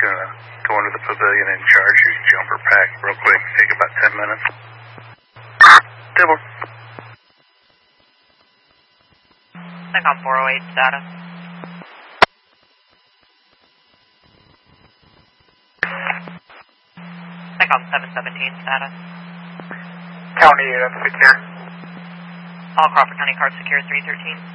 gonna go into the pavilion and charge you jumper pack real quick. Take about 10 minutes. Table. SECOM 408 status. SECOM 717 status. County secure. All Crawford County card secure 313.